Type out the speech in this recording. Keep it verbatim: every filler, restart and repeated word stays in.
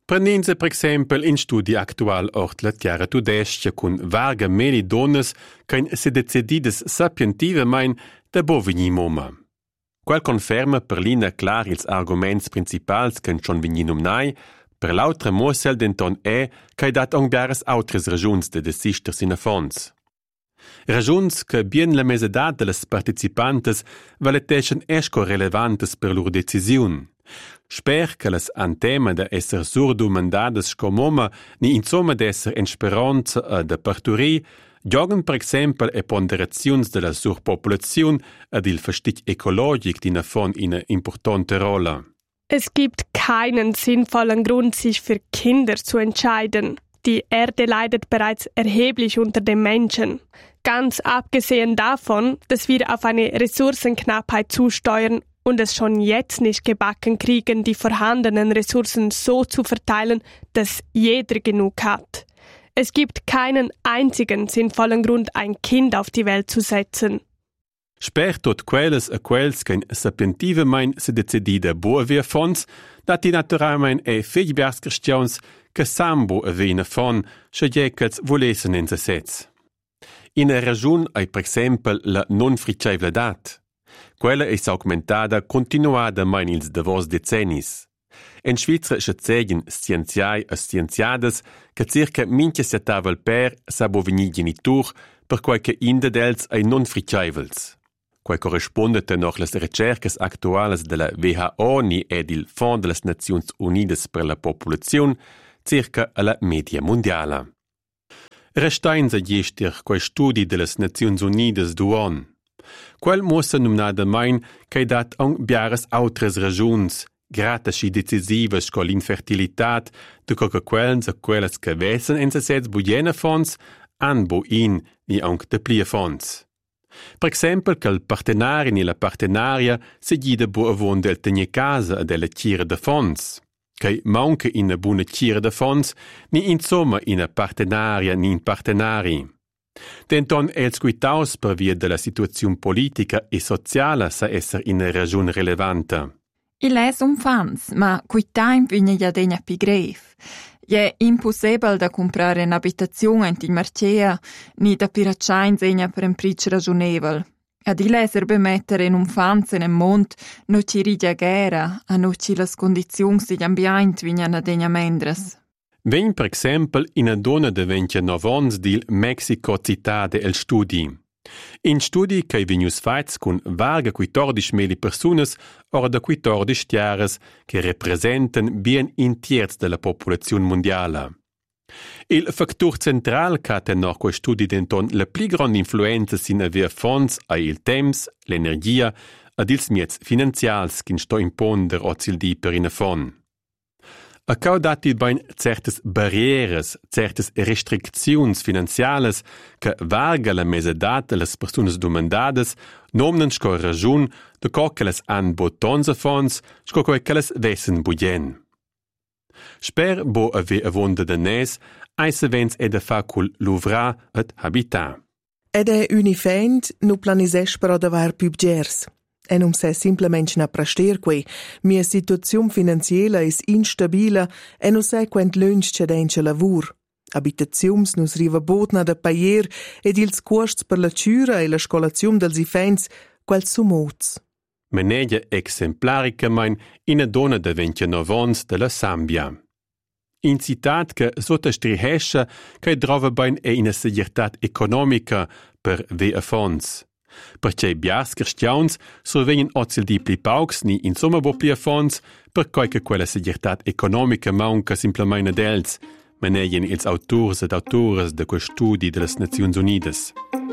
Prenense per esempio in studi actual ort la Terra tudestia con varga meli donnes kein se decidides sapientive mein da bovini moma. Quel conferma per lina clar ils arguments principals che schon vininum nai, per l'autre mossel denton è che dat ong biares autres ragiuns de desister sina fons. Ragiuns che bien la mesedat de las participantes valeteschen esco relevantes per lur decisiun. Sper che las antema da esser surdu mandades scomoma ni insomma d'esser en speranza e de parturir, giogen per exempel e ponderaziuns de la surpopulaziun ed il verstich ecologic dina von in importante rolle. Es gibt keinen sinnvollen Grund, sich für Kinder zu entscheiden. Die Erde leidet bereits erheblich unter den Menschen. Ganz abgesehen davon, dass wir auf eine Ressourcenknappheit zusteuern und es schon jetzt nicht gebacken kriegen, die vorhandenen Ressourcen so zu verteilen, dass jeder genug hat. Es gibt keinen einzigen sinnvollen Grund, ein Kind auf die Welt zu setzen. Sper tot quelles a quels che sapientive mein se decidida boa via fons, dat die naturalmein e figbiars christians che sambo a vena fon, sche jekels volesen in se sets. In a ragiun ai per exempel la non fricevledat. Quella è augmentada continuada mein ils davos decennis. En Svizra schätzegen scienziai e scienziades che circa minche settavel per sabo veni genitur per qualche indedels ai non fricevels. Quai correspondete noch las recercas actuales de la W H O ni ed il Fond de las Naziuns Unidas per la Populaziun circa alla media mondiala. Restain sa gestir quai studi de las Naziuns Unidas duon. Quel mossa numnada mein che dat ang biares autres ragiuns, gratasci decisivas co l'infertilitat, de coca quels a quelles che vessen en se sets buiena fons, an bo in ni ang de plia fons. Per exempel che il partenari ni la partenaria se gida bo avon del tenir casa e della tira de fons, che manca in a buna tira de fons, ni insomma in a partenaria ni in partenari. Denton els quitaus per via della situazione politica e sociale sa esser in a ragione relevante. Il es un fans, ma quei time viene ja degna pi gref. È impossibile da comprare un'abitazione in marcea, ni da piracciain segna per un prezzo ragionevole. Ad il esser mettere in un fans in un mont, no ci ridia guerra, a no ci las condizioni di ambiente vignano degna mendres. Ven per exempel in a donna de ventinove ans dil Mexico citade el studi. In studi che venius faits con varga quattordici mila personas or da quattordici tiares che representen bien in terz della popolazione mondiale. Il factor central che tenor quei studi denton la pli grande influenza sin aver fonds a il temps, l'energia ad ils miez finanzials kin sto imponder ozil di per in a fond. A caudati bain certes barrieres, certes restricziuns finanziales che varga la mesedat de las personas domandades nomnen sco ragiun de co che las han botonza fons, sco co che las vessen bugen. Sper bo ave avonda de nes, eise vens ed a facul l'uvra et habitat. Ed è unifend nu planisesc per adavar pubgers. E non se simplement na praster quei, mia situazione finanziella is instabila e non se quent lunch c'è dentro lavur. Abitaziums nus riva botna da paier ed ils costs per la ciura e la scolazione dels ifens quel sumoz. Menegia exemplarica mein in a donna de ventinove ans de la Sambia. In citat che sottostrihesce che drova bain e in a segirtat economica per ve a fons. Perché biars cristians survenien ozil di pli paucs ni insomma bo pli a fons, per qualche quella segirtat economica manca simplemente dels, meneien ils autors ed autores de quei studi de las Naziuns Unidas.